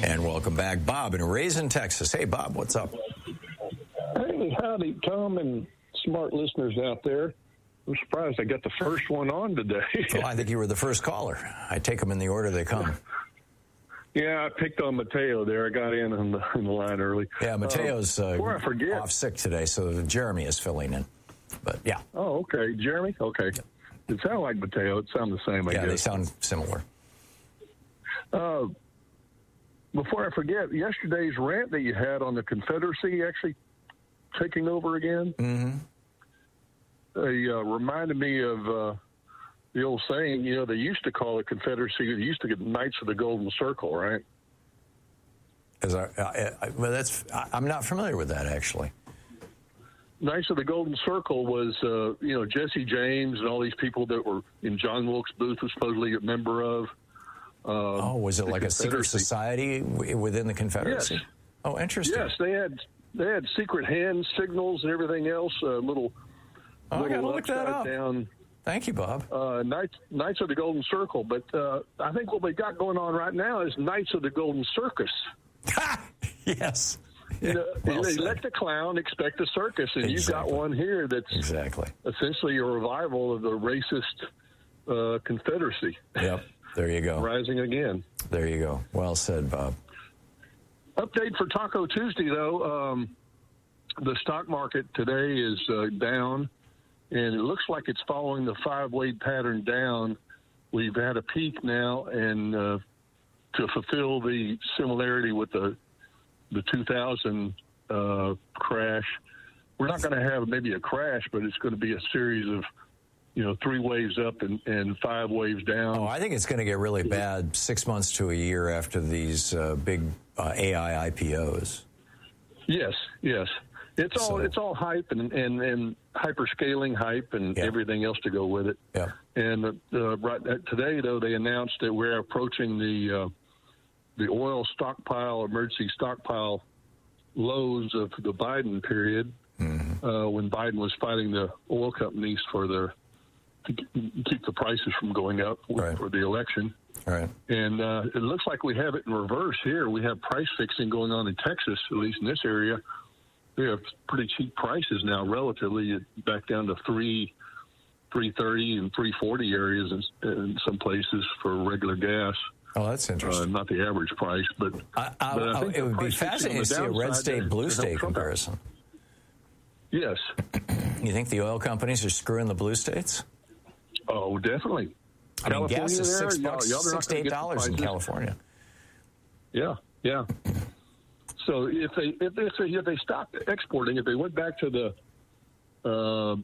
And welcome back, Bob in Raisin, Texas. Hey, Bob, what's up? Hey, howdy, Tom and smart listeners out there. I'm surprised I got the first one on today. Well, I think you were the first caller. I take them in the order they come. Yeah, I picked on Mateo there. I got in the line early. Yeah, Mateo's before I forget, off sick today, so Jeremy is filling in. But, yeah. Oh, okay. Jeremy? Okay. It sounded like Mateo. It sounded the same, I guess. Yeah, they sound similar. Before I forget, yesterday's rant that you had on the Confederacy actually taking over again, reminded me of the old saying, they used to call it Confederacy, they used to get Knights of the Golden Circle, right? I'm not familiar with that, actually. Nice of the Golden Circle was, Jesse James and all these people that were in John Wilkes Booth was supposedly a member of. Was it like a secret society within the Confederacy? Yes. Oh, interesting. Yes, they had secret hand signals and everything else. I gotta look that up. Down. Thank you, Bob. Knights of the Golden Circle, but I think what we got going on right now is Knights of the Golden Circus. Yes. Elect a clown, expect a circus, and you've got one here that's essentially a revival of the racist Confederacy. Yep, there you go. Rising again. There you go. Well said, Bob. Update for Taco Tuesday, though. The stock market today is down, and it looks like it's following the five-weight pattern down. We've had a peak now, and to fulfill the similarity with the 2000 crash, we're not going to have maybe a crash, but it's going to be a series of, three waves up and five waves down. Oh, I think it's going to get really bad 6 months to a year after these big AI IPOs. Yes. It's all hype and hyper-scaling hype and everything else to go with it. Yeah. And today, though, they announced that we're approaching the oil stockpile, emergency stockpile lows of the Biden period, when Biden was fighting the oil companies to keep the prices from going up for the election. Right. And it looks like we have it in reverse here. We have price fixing going on in Texas, at least in this area. We have pretty cheap prices now, relatively, back down to $3.30 and $3.40 areas in some places for regular gas. Oh, that's interesting. Not the average price, but I think it would be fascinating to see a red state, blue state comparison. Yes. You think the oil companies are screwing the blue states? Oh, definitely. I mean, gas is $6, $6 to $8 in California. Yeah. So if they stopped exporting, if they went back to the it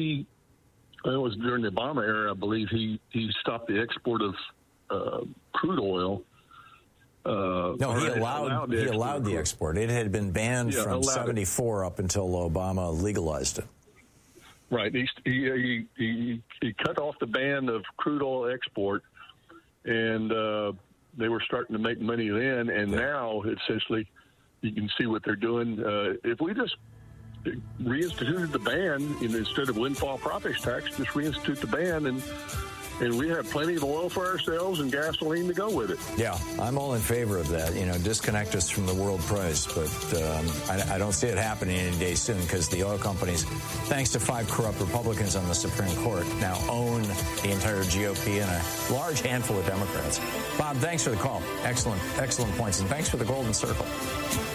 was during the Obama era, I believe he stopped the export of crude oil. No, he allowed the export. It had been banned from 74 up until Obama legalized it. Right. He cut off the ban of crude oil export, and they were starting to make money then. And now, essentially, you can see what they're doing. If we just reinstituted the ban, instead of windfall profits tax, just reinstitute the ban, and we have plenty of oil for ourselves and gasoline to go with it. Yeah, I'm all in favor of that. Disconnect us from the world price, but I don't see it happening any day soon because the oil companies, thanks to 5 corrupt Republicans on the Supreme Court, now own the entire GOP and a large handful of Democrats. Bob, thanks for the call. Excellent points, and thanks for the golden circle.